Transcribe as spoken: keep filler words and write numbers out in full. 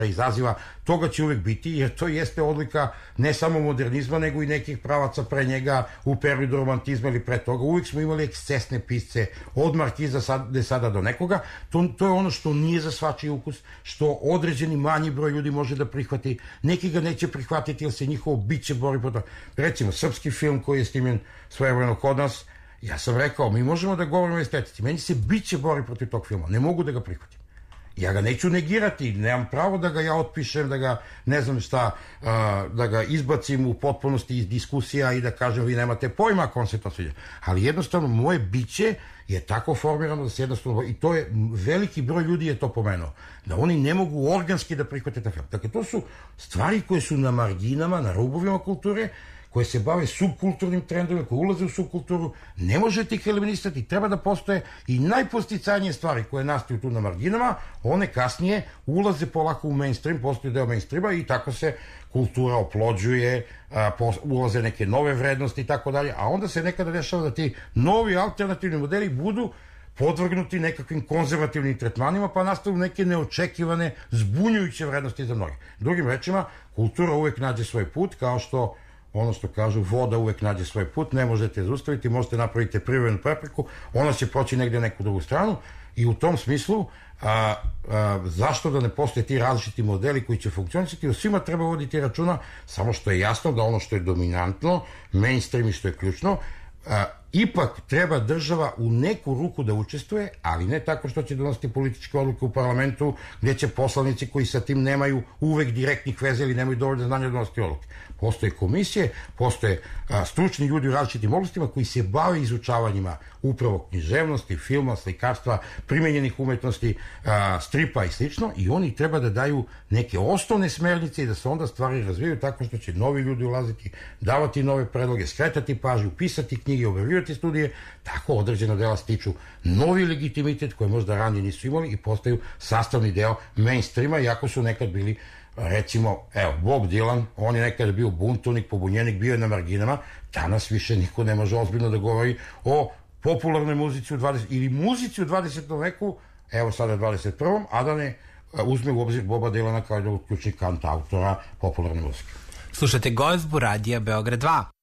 izaziva, toga će uvek biti, jer to jeste odlika ne samo modernizma, nego i nekih pravaca pre njega u periodu romantizma ili pre toga. Uvek smo imali ekscesne pisce, od Markiza sad, sada do nekoga. To, to je ono što nije za svačiji ukus, što određeni manji broj ljudi može da prihvati. Neki ga neće prihvatiti, jer se njihovo biće bori protiv. Recimo, srpski film koji je snimljen svojevremeno kod nas, ja sam rekao, mi možemo da govorimo o estetici. Meni se biće bori protiv tog filma, ne mogu da ga prihvatim. Ja ga neću negirati, nemam pravo da ga ja otpišem, da ga, ne znam šta, uh, da ga izbacim u potpunosti iz diskusija i da kažem vi nemate pojma ako vam se to sviđa. Ali jednostavno moje biće je tako formirano da se jednostavno, i to je, veliki broj ljudi je to pomenuo, da oni ne mogu organski da prihvate taj film. Dakle, to su stvari koje su na marginama, na rubovima kulture, koje se bave subkulturnim trendovima, koje ulaze u subkulturu, ne možete ih eliminisati, treba da postoje i najposticajnije stvari koje nastaju tu na marginama, one kasnije ulaze polako u mainstream, postoji deo mainstreama i tako se kultura oplođuje, a, po, ulaze neke nove vrednosti i tako dalje, a onda se nekada dešava da ti novi alternativni modeli budu podvrgnuti nekakvim konzervativnim tretmanima, pa nastaju neke neočekivane, zbunjujuće vrednosti za mnoge. Drugim rečima, kultura uvek nađe svoj put, kao što ono što kažu, voda uvek nađe svoj put, ne možete zaustaviti, možete napraviti privremenu prepreku, ona će proći negde neku drugu stranu i u tom smislu a, a, zašto da ne postoje ti različiti modeli koji će funkcionisati, o svima treba voditi računa, samo što je jasno da ono što je dominantno, mainstream i što je ključno, a, ipak treba država u neku ruku da učestvuje, ali ne tako što će donositi političke odluke u parlamentu, gdje će poslanici koji sa tim nemaju uvek direktnih veze ili nemaju dovoljno znanja da donositi odluke. Postoje komisije, postoje a, stručni ljudi u različitim oblastima koji se bave izučavanjima upravo književnosti, filma, slikarstva, primenjenih umetnosti, a, stripa i slično, i oni treba da daju neke osnovne smernice i da se onda stvari razvijaju tako što će novi ljudi ulaziti, davati nove predloge, skretati pažnju, pisati knjige, objavljivati studije, tako određena dela stiču novi legitimitet koji možda ranije nisu imali i postaju sastavni deo mainstreama, iako su nekad bili, recimo, evo, Bob Dylan, on je nekada bio buntovnik, pobunjenik, bio je na marginama, danas više niko ne može ozbiljno da govori o popularnoj muzici u dvadesetom ili muzici u dvadesetom veku, evo sada dvadeset prvom, a da ne uzme u obzir Boba Dylana kao jedan od ključnih kantautora popularne muzike. Slušate Gozbu radija Beograd dva.